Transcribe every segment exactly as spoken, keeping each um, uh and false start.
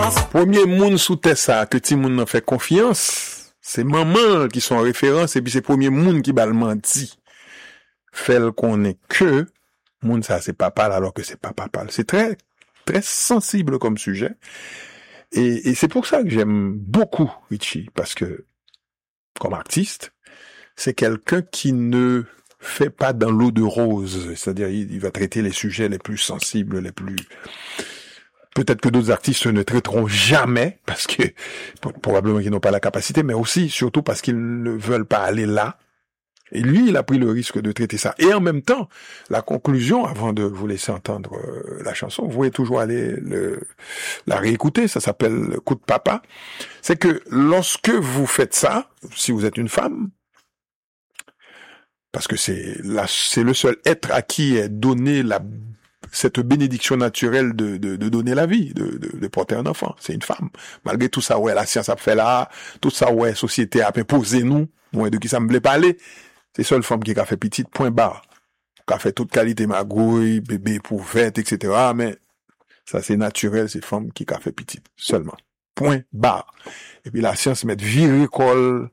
Premier moun sous terre ça que ti moun nan fait confiance, c'est maman qui sont en référence et puis c'est premier moun qui bal menti. Fait le connaît que moun ça c'est papa alors que c'est pas papa. C'est très très sensible comme sujet. Et, et c'est pour ça que j'aime beaucoup Richie parce que comme artiste, c'est quelqu'un qui ne fait pas dans l'eau de rose, c'est-à-dire il, il va traiter les sujets les plus sensibles, les plus peut-être que d'autres artistes ne traiteront jamais parce que probablement qu'ils n'ont pas la capacité, mais aussi surtout parce qu'ils ne veulent pas aller là. Et lui, il a pris le risque de traiter ça. Et en même temps, la conclusion, avant de vous laisser entendre euh, la chanson, vous pouvez toujours aller le, la réécouter, ça s'appelle Coup de papa, c'est que lorsque vous faites ça, si vous êtes une femme, parce que c'est la, c'est le seul être à qui est donné la, cette bénédiction naturelle de, de, de donner la vie, de, de, de porter un enfant, c'est une femme. Malgré tout ça, ouais, la science a fait là, tout ça, ouais, société a imposé nous, moi, de qui ça me plaît parler. C'est seule femme qui a fait petite, point barre. Qui a fait toute qualité magouille, bébé, pouvette, et cetera. Mais ça, c'est naturel, c'est femme qui a fait petite. Seulement. Point barre. Et puis la science met viricole,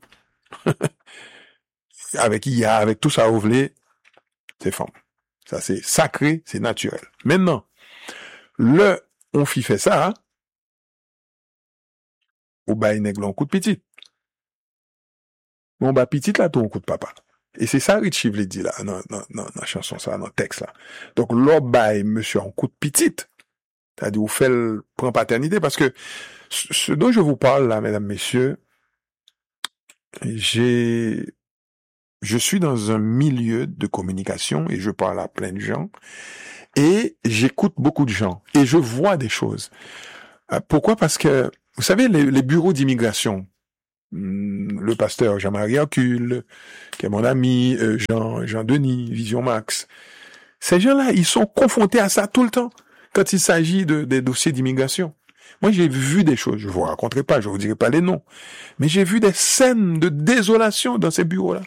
avec I A, avec tout ça ouvré, c'est femme. Ça, c'est sacré, c'est naturel. Maintenant, le, on fit fait ça, au bail nègre, on coup de petite. Bon, bah, petite là, tout on coup de papa. Et c'est ça Richie voulait dire là, dans, dans, dans la chanson, ça, dans le texte là. Donc, l'autre bail, monsieur, en coup de petite. C'est-à-dire, vous faites le prend paternité, parce que ce dont je vous parle là, mesdames, messieurs, j'ai, je suis dans un milieu de communication et je parle à plein de gens et j'écoute beaucoup de gens et je vois des choses. Pourquoi? Parce que, vous savez, les, les bureaux d'immigration, le pasteur Jean-Marie Hercule, qui est mon ami, euh, Jean, Jean-Denis, Vision Max. Ces gens-là, ils sont confrontés à ça tout le temps, quand il s'agit de, des dossiers d'immigration. Moi, j'ai vu des choses, je vous raconterai pas, je vous dirai pas les noms, mais j'ai vu des scènes de désolation dans ces bureaux-là.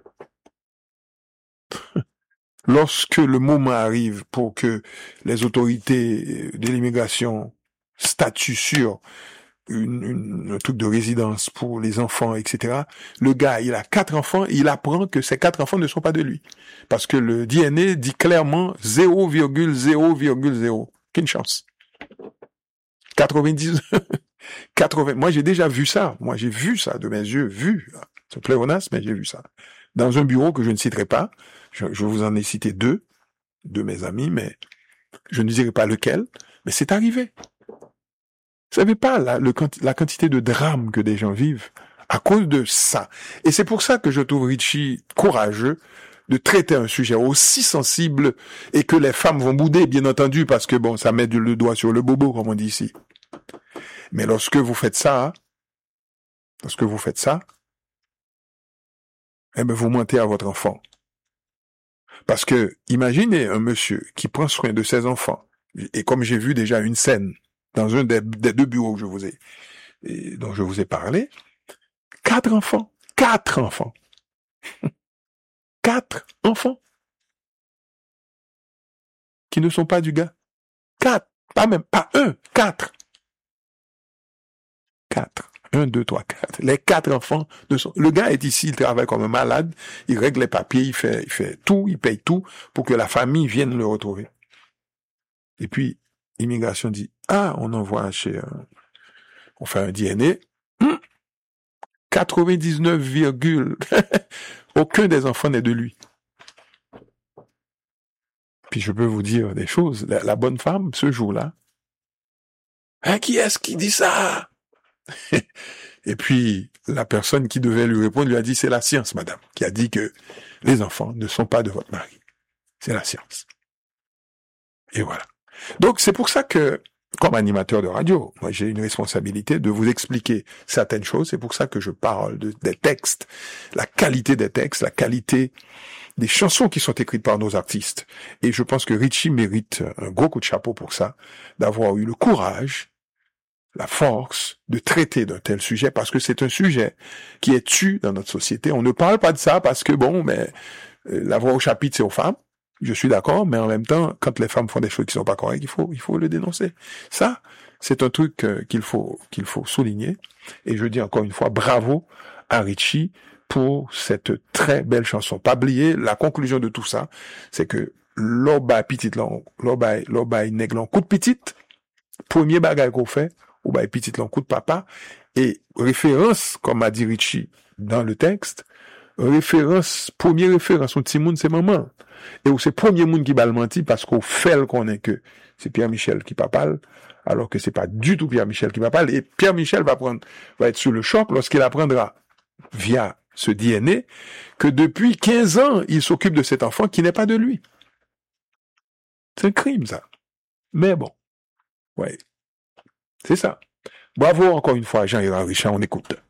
Lorsque le moment arrive pour que les autorités de l'immigration statuent sur Une, une, un truc de résidence pour les enfants, et cetera. Le gars, il a quatre enfants, et il apprend que ces quatre enfants ne sont pas de lui. Parce que le D N A dit clairement zéro virgule zéro virgule zéro. Qu'une chance. quatre-vingt-dix, quatre-vingts, moi j'ai déjà vu ça. Moi j'ai vu ça de mes yeux, vu. C'est pléonasme, mais j'ai vu ça. Dans un bureau que je ne citerai pas, je, je vous en ai cité deux, de mes amis, mais je ne dirai pas lequel, mais c'est arrivé. Vous savez pas la, le, la quantité de drames que des gens vivent à cause de ça. Et c'est pour ça que je trouve Richie courageux de traiter un sujet aussi sensible et que les femmes vont bouder, bien entendu, parce que bon, ça met le doigt sur le bobo, comme on dit ici. Mais lorsque vous faites ça, lorsque vous faites ça, eh ben, vous mentez à votre enfant. Parce que, imaginez un monsieur qui prend soin de ses enfants, et comme j'ai vu déjà une scène, dans un des, des deux bureaux que je vous ai, et dont je vous ai parlé, quatre enfants, quatre enfants, quatre enfants, qui ne sont pas du gars, quatre, pas même, pas un, quatre, quatre, un, deux, trois, quatre, les quatre enfants de son, le gars est ici, il travaille comme un malade, il règle les papiers, il fait, il fait tout, il paye tout, pour que la famille vienne le retrouver. Et puis, l'immigration dit, ah, on envoie chez, euh, on fait un D N A, hum, quatre-vingt-dix-neuf, aucun des enfants n'est de lui. Puis je peux vous dire des choses, la, la bonne femme, ce jour-là, hein, qui est-ce qui dit ça? Et puis, la personne qui devait lui répondre lui a dit, c'est la science, madame, qui a dit que les enfants ne sont pas de votre mari. C'est la science. Et voilà. Donc, c'est pour ça que, comme animateur de radio, moi, j'ai une responsabilité de vous expliquer certaines choses. C'est pour ça que je parle de, des textes, la qualité des textes, la qualité des chansons qui sont écrites par nos artistes. Et je pense que Richie mérite un gros coup de chapeau pour ça, d'avoir eu le courage, la force de traiter d'un tel sujet, parce que c'est un sujet qui est tu dans notre société. On ne parle pas de ça parce que, bon, mais euh, la voix au chapitre, c'est aux femmes. Je suis d'accord, mais en même temps, quand les femmes font des choses qui sont pas correctes, il faut, il faut le dénoncer. Ça, c'est un truc euh, qu'il faut qu'il faut souligner. Et je dis encore une fois, bravo à Richie pour cette très belle chanson. Pas oublier, la conclusion de tout ça, c'est que l'oba petite, l'oba l'oba nèg lan coup de petite, premier bagage qu'on fait, ou bah petite lan coup de papa, et référence, comme a dit Richie dans le texte, référence, première référence au petit monde, c'est maman. Et où c'est premier monde qui va le mentir parce qu'au fait le connaît que c'est Pierre-Michel qui parle, alors que c'est pas du tout Pierre-Michel qui parle, et Pierre-Michel va prendre, va être sur le choc lorsqu'il apprendra via ce D N A que depuis quinze ans, il s'occupe de cet enfant qui n'est pas de lui. C'est un crime, ça. Mais bon. Ouais. C'est ça. Bravo encore une fois, Jean-Yves Richard, on écoute.